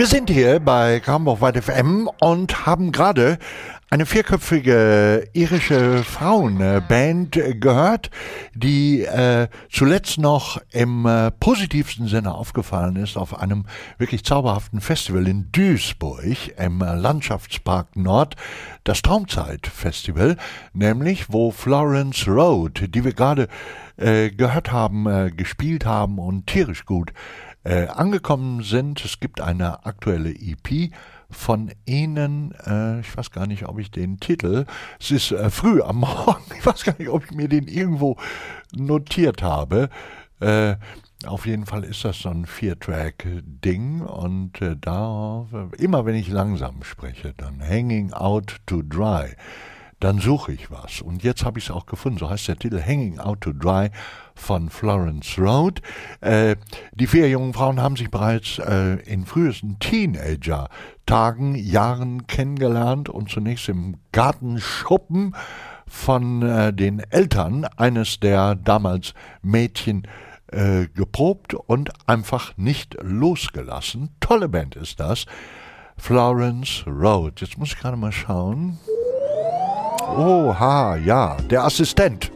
Wir sind hier bei Hamburg Weit FM und haben gerade eine vierköpfige irische Frauenband gehört, die zuletzt noch im positivsten Sinne aufgefallen ist auf einem wirklich zauberhaften Festival in Duisburg im Landschaftspark Nord, das Traumzeit-Festival, nämlich wo Florence Road, die wir gerade gehört haben, gespielt haben und tierisch gut angekommen sind. Es gibt eine aktuelle EP von ihnen, ich weiß gar nicht, ob ich den Titel, es ist früh am Morgen, ich weiß gar nicht, ob ich mir den irgendwo notiert habe. Auf jeden Fall ist das so ein 4-Track-Ding und da, immer wenn ich langsam spreche, dann Hanging Out to Dry, dann suche ich was. Und jetzt habe ich es auch gefunden, so heißt der Titel, Hanging Out to Dry von Florence Road. Die vier jungen Frauen haben sich bereits in frühesten Teenager-Tagen, Jahren kennengelernt und zunächst im Gartenschuppen von den Eltern eines der damals Mädchen geprobt und einfach nicht losgelassen. Tolle Band ist das. Florence Road. Jetzt muss ich gerade mal schauen. Oha, ja, der Assistent